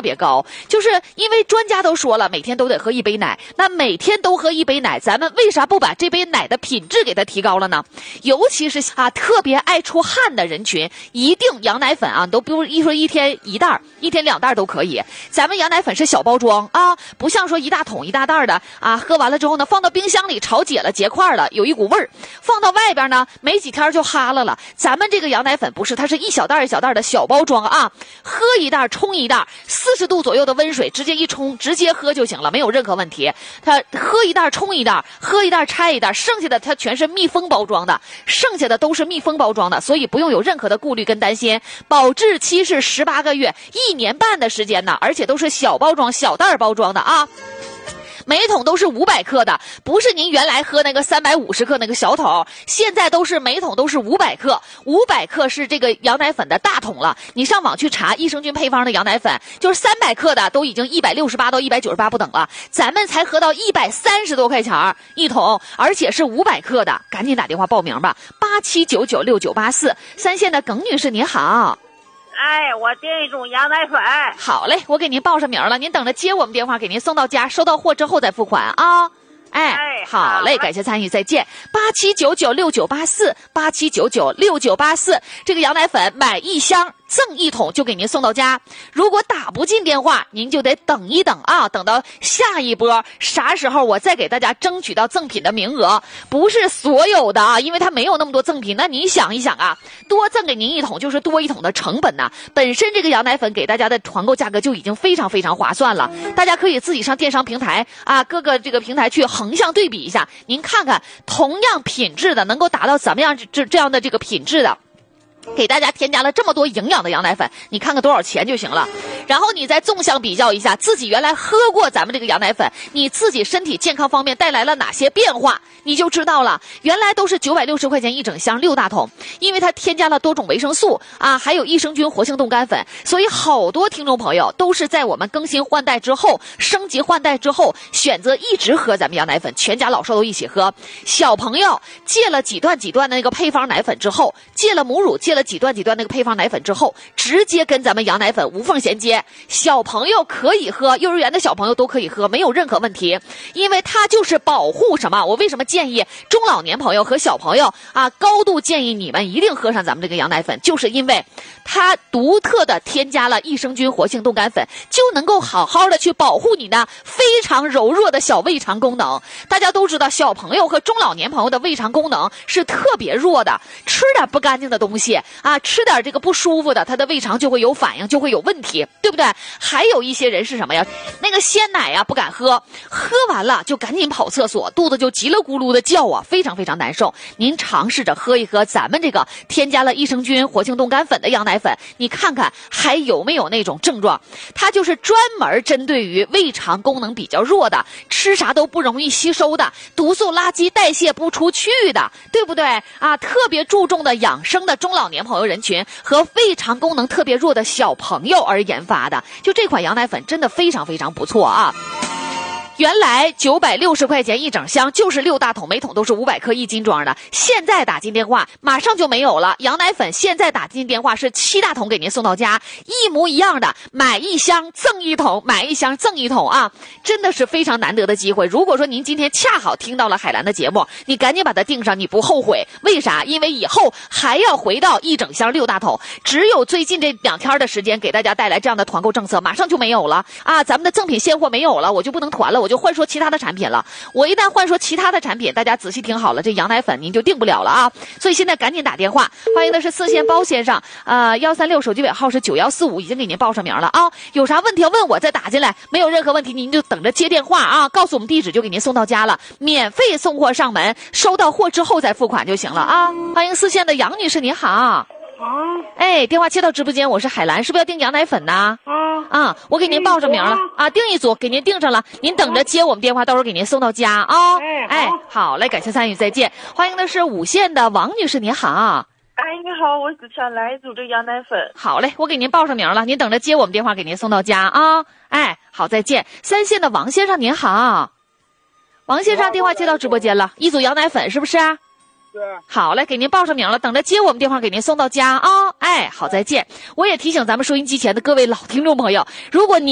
别高，就是因为专家都说了，每天都得喝一杯奶。那每天都喝一杯奶，咱们为啥不把这杯奶的品质给它提高了呢？尤其是特别爱出汗的人群，一定羊奶粉都比如说一天一袋，一天2袋都可以。咱们羊奶粉是小包装不像说一大桶一大袋的喝完了之后呢，放到冰箱里炒解了结块了，有一股味儿，放到外边呢没几天就哈了。咱们这个羊奶粉不是，它是一小袋一小袋的小包装喝一袋冲一袋，40度左右的温水直接一冲，直接喝就行了，没有任何问题。它喝一袋冲一袋，喝一袋拆一袋，剩下的它全是密封包装的，剩下的都是密封包装的，所以不用有任何的顾虑跟担心。保质期是18个月，1年半的时间呢，而且都是小包装小袋包装的每桶都是500克的，不是您原来喝那个350克那个小桶，现在都是每桶都是500克，500克是这个羊奶粉的大桶了。你上网去查益生菌配方的羊奶粉，就是300克的都已经168到198不等了，咱们才喝到130多块钱一桶，而且是500克的，赶紧打电话报名吧，87996984。三线的耿女士您好。 哎，我订一种羊奶粉。 好嘞，我给您报上名了，您等着接我们电话，给您送到家，收到货之后再付款好嘞，感谢参与，再见。87996984，87996984，这个羊奶粉买1箱赠1桶就给您送到家。如果打不进电话，您就得等一等等到下一波啥时候我再给大家争取到赠品的名额，不是所有的因为它没有那么多赠品。那您想一想多赠给您1桶就是多1桶的成本本身这个羊奶粉给大家的团购价格就已经非常非常划算了，大家可以自己上电商平台各个这个平台去横向对比一下，您看看同样品质的能够达到怎么样这样的这个品质的，给大家添加了这么多营养的羊奶粉，你看看多少钱就行了。然后你再纵向比较一下自己原来喝过咱们这个羊奶粉，你自己身体健康方面带来了哪些变化，你就知道了。原来都是960块钱一整箱6大桶，因为它添加了多种维生素还有益生菌活性冻干粉，所以好多听众朋友都是在我们更新换代之后升级换代之后选择一直喝咱们羊奶粉，全家老少都一起喝。小朋友戒了几段的那个配方奶粉之后，戒了母乳戒了几段那个配方奶粉之后，直接跟咱们羊奶粉无缝衔接，小朋友可以喝，幼儿园的小朋友都可以喝，没有任何问题。因为它就是保护什么，我为什么建议中老年朋友和小朋友高度建议你们一定喝上咱们这个羊奶粉，就是因为它独特的添加了益生菌活性冻干粉，就能够好好的去保护你呢非常柔弱的小胃肠功能。大家都知道小朋友和中老年朋友的胃肠功能是特别弱的，吃点不干净的东西吃点这个不舒服的，他的胃肠就会有反应，就会有问题，对不对？还有一些人是什么呀？那个鲜奶不敢喝，喝完了就赶紧跑厕所，肚子就叽里咕噜的叫非常非常难受。您尝试着喝一喝咱们这个添加了益生菌活性冻干粉的羊奶粉，你看看还有没有那种症状。它就是专门针对于胃肠功能比较弱的，吃啥都不容易吸收的，毒素垃圾代谢不出去的，对不对特别注重的养生的中老年朋友人群和胃肠功能特别弱的小朋友而研发的，就这款羊奶粉真的非常非常不错原来960块钱一整箱，就是6大桶，每桶都是500克1斤装的。现在打进电话马上就没有了，羊奶粉现在打进电话是7大桶给您送到家，一模一样的，买1箱赠1桶，买1箱赠1桶真的是非常难得的机会。如果说您今天恰好听到了海兰的节目，你赶紧把它订上，你不后悔。为啥？因为以后还要回到一整箱6大桶，只有最近这2天的时间给大家带来这样的团购政策，马上就没有了咱们的赠品现货没有了，我就不能团了，我就换说其他的产品了。我一旦换说其他的产品，大家仔细听好了，这羊奶粉您就订不了了所以现在赶紧打电话，欢迎的是4线包先生136手机尾号是9145，已经给您报上名了有啥问题要问我再打进来，没有任何问题您就等着接电话告诉我们地址就给您送到家了，免费送货上门，收到货之后再付款就行了欢迎4线的杨女士您好电话接到直播间，我是海兰，是不是要订羊奶粉呢我给您报上名了订一组给您订上了，您等着接我们电话，到时候给您送到家好嘞，感谢参与，再见。欢迎的是5线的王女士您好你好，我只想来一组这羊奶粉。 好嘞，我给您报上名了，您等着接我们电话，给您送到家好，再见。3线的王先生您好，王先生电话接到直播间了，一组羊奶粉是不是对， 好嘞，给您报上名了，等着接我们电话，给您送到家好，再见。我也提醒咱们收音机前的各位老听众朋友，如果您